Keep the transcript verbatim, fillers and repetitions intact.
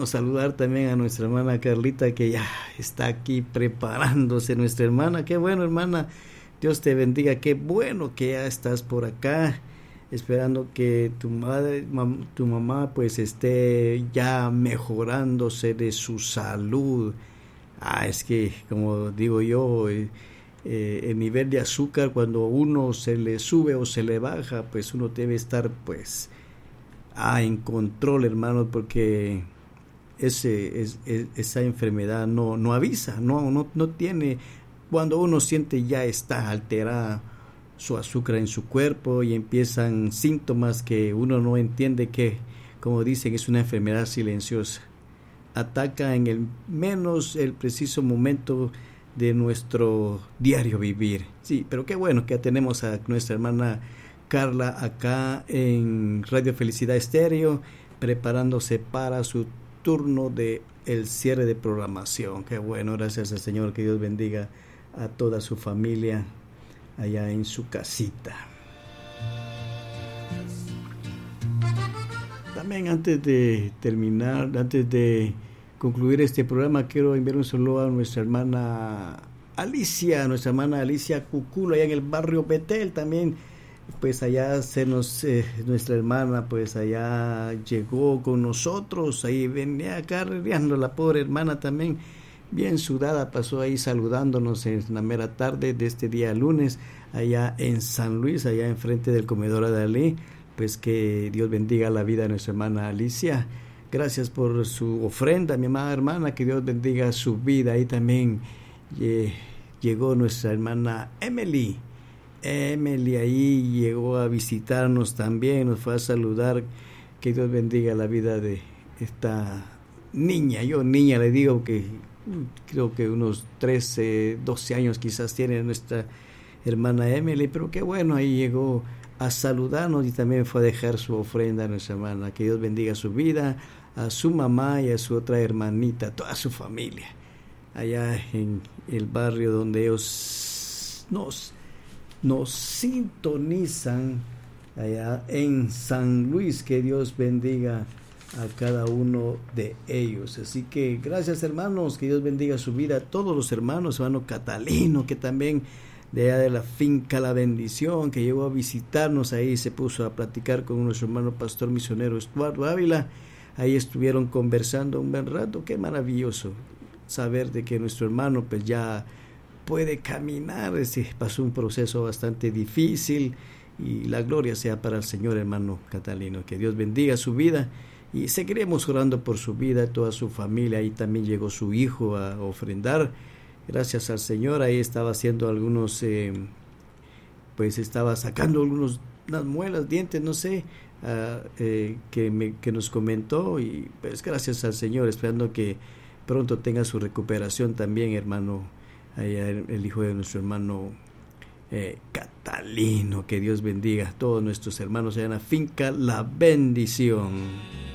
Vamos a saludar también a nuestra hermana Carlita, que ya está aquí preparándose. Nuestra hermana, qué bueno, hermana, Dios te bendiga, qué bueno que ya estás por acá, esperando que tu madre, mam, tu mamá pues esté ya mejorándose de su salud. Ah, es que como digo yo, eh, eh, el nivel de azúcar cuando uno se le sube o se le baja, pues uno debe estar pues ah, en control, hermano, porque ese, es, es, esa enfermedad no, no avisa, no, no, no tiene, cuando uno siente ya está alterada su azúcar en su cuerpo y empiezan síntomas que uno no entiende, que como dicen es una enfermedad silenciosa, ataca en el menos el preciso momento de nuestro diario vivir. Sí, pero qué bueno que tenemos a nuestra hermana Carla acá en Radio Felicidad Estéreo, preparándose para su turno de el cierre de programación. Qué bueno, gracias al Señor, que Dios bendiga a toda su familia allá en su casita. También antes de terminar, antes de concluir este programa, quiero enviar un saludo a nuestra hermana Alicia, nuestra hermana Alicia Cuculo, allá en el barrio Betel. También pues allá se nos, eh, nuestra hermana pues allá llegó con nosotros, ahí venía carreando la pobre hermana también, bien sudada, pasó ahí saludándonos en la mera tarde de este día lunes, allá en San Luis, allá enfrente del comedor Adalí. Pues que Dios bendiga la vida de nuestra hermana Alicia. Gracias por su ofrenda, mi amada hermana, que Dios bendiga su vida. Ahí también eh, llegó nuestra hermana Emily. Emily ahí llegó a visitarnos también, nos fue a saludar. Que Dios bendiga la vida de esta niña. Yo niña le digo que creo que unos trece, doce años quizás tiene nuestra hermana Emily, pero qué bueno, ahí llegó a saludarnos y también fue a dejar su ofrenda a nuestra hermana. Que Dios bendiga su vida, a su mamá y a su otra hermanita, a toda su familia, allá en el barrio donde ellos nos, nos sintonizan, allá en San Luis. Que Dios bendiga a cada uno de ellos. Así que gracias, hermanos, que Dios bendiga su vida, a todos los hermanos, hermano Catalino, que también de allá de la finca La Bendición, que llegó a visitarnos ahí, se puso a platicar con nuestro hermano pastor misionero Estuardo Ávila. Ahí estuvieron conversando un buen rato. Qué maravilloso saber de que nuestro hermano pues ya puede caminar. Este, pasó un proceso bastante difícil y la gloria sea para el Señor, hermano Catalino. Que Dios bendiga su vida y seguiremos orando por su vida, toda su familia. Ahí también llegó su hijo a ofrendar. Gracias al Señor, ahí estaba haciendo algunos, eh, pues estaba sacando algunos, unas muelas, dientes, no sé, uh, eh, que, me, que nos comentó, y pues gracias al Señor, esperando que pronto tenga su recuperación también, hermano, allá el, el hijo de nuestro hermano eh, Catalino. Que Dios bendiga a todos nuestros hermanos allá en la finca La Bendición.